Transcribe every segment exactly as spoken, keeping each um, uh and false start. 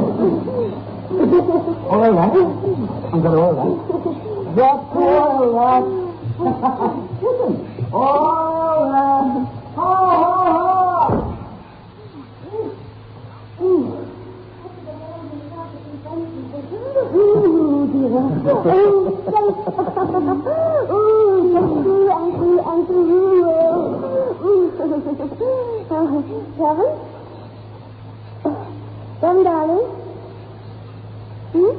All right. I'm going to oil that. Just oil that. Listen. Oil that. Ha, ha, ha. Ooh, dear. Ooh, uncle, uncle, uncle. Kevin? Kevin, darling? Hmm?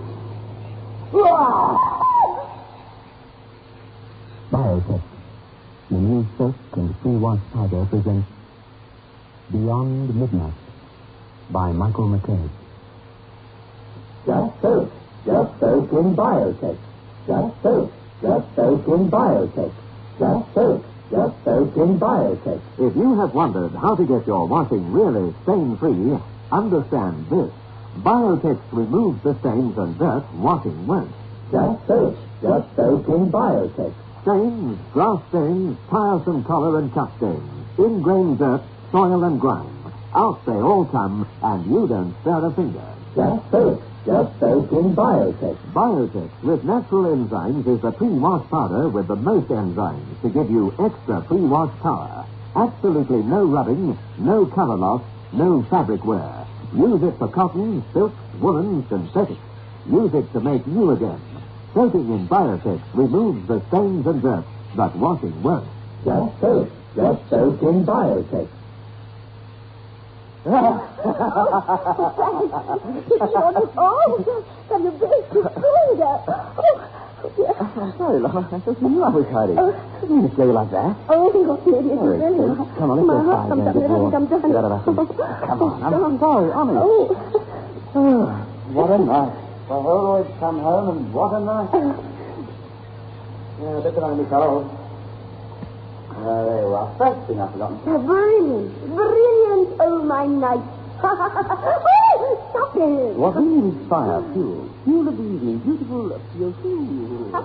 Biotech, the new soap and pre-wash powder presents Beyond Midnight by Michael McKay. Just soap, just soap in Biotech. Just soap, just soap in Biotech. Just soap, just soap in Biotech. If you have wondered how to get your washing really stain-free, understand this. Biotech removes the stains and dirt washing won't. Just soap, just soap in Biotech. Stains, grass stains, tiresome collar and cut stains, ingrained dirt, soil and grime. Out they all come, and you don't stir a finger. Just soap, just soap in Biotech. Biotech, with natural enzymes, is the pre-wash powder with the most enzymes to give you extra pre-wash power. Absolutely no rubbing, no color loss, no fabric wear. Use it for cotton, silks, woolen, synthetics. Use it to make new again. Soaping in Biotech removes the stains and dirt, but washing won't. Just soap, just soap in Biotech. Oh, from the base to shoulder. Oh, dear. I'm sorry, Laura. I thought you knew I was hiding. Oh. I didn't mean to scare you like that. Oh, maybe it's Sorry, really. Come on, let's My go heart inside comes then up and it before- hasn't come down. Get out of our seat. Come on, I'm, I'm sorry, honest. Oh. Oh, what a night. The Holroyds come home, and what a night. Yeah, a bit better than we told. Uh, there you are. First thing I've forgotten. Brilliant. Brilliant. Oh, my night. Oh, stop it. What really inspires fuel? Fuel of the evening. Beautiful, fuel, fuel.